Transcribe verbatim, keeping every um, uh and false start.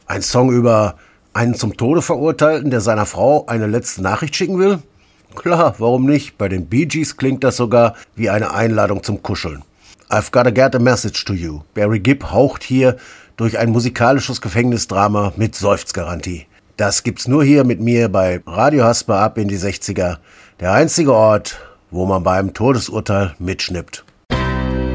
Ein Song über einen zum Tode Verurteilten, der seiner Frau eine letzte Nachricht schicken will? Klar, warum nicht? Bei den Bee Gees klingt das sogar wie eine Einladung zum Kuscheln. I've gotta get a message to you. Barry Gibb haucht hier durch ein musikalisches Gefängnisdrama mit Seufzgarantie. Das gibt's nur hier mit mir bei Radio Hasper ab in die sechziger. Der einzige Ort, wo man beim Todesurteil mitschnippt.